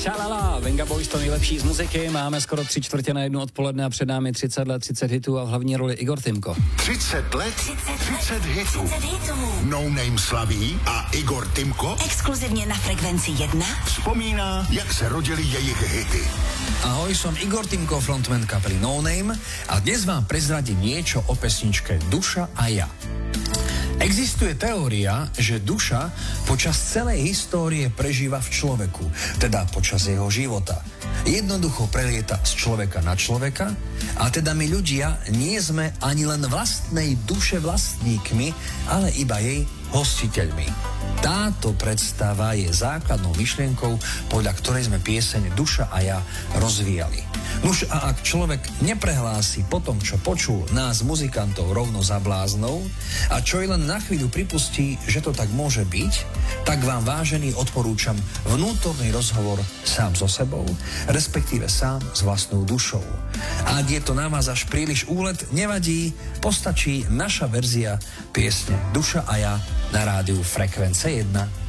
Čalala, Venga Boys, to nejlepší z muziky. Máme skoro 3/4 odpoledne a před námi 30 let, 30 hitů a v hlavní roli Igor Timko. 30 let, 30 hitů. No Name slaví a Igor Timko exkluzivně na Frekvenci 1 vzpomíná, jak se rodily jejich hity. Ahoj, som Igor Timko, frontman kapely No Name a dnes vám prezradím niečo o pesničke Duša a ja. Existuje teória, že duša počas celej histórie prežíva v človeku, teda počas jeho života. Jednoducho prelieta z človeka na človeka a teda my ľudia nie sme ani len vlastnej duše vlastníkmi, ale iba jej hostiteľmi. Táto predstava je základnou myšlienkou, podľa ktorej sme pieseň Duša a ja rozvíjali. Nuž a ak človek neprehlási po tom, čo počul nás muzikantov rovno za bláznou a čo i len na chvíľu pripustí, že to tak môže byť, tak vám, vážený, odporúčam vnútorný rozhovor sám so sebou, respektíve sám s vlastnou dušou. A ak je to na vás až príliš úlet, nevadí, postačí naša verzia piesne Duša a ja na rádiu Frekvence 1.